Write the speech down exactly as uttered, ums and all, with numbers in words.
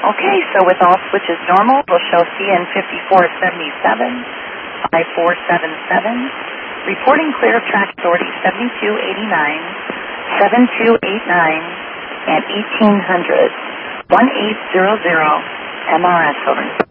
Okay, so with all switches normal, we'll show C N fifty-four seventy-seven, five four seven seven, reporting clear of track authority seventy-two eighty-nine, seventy-two eighty-nine, and eighteen hundred, one eight zero zero, M R S over.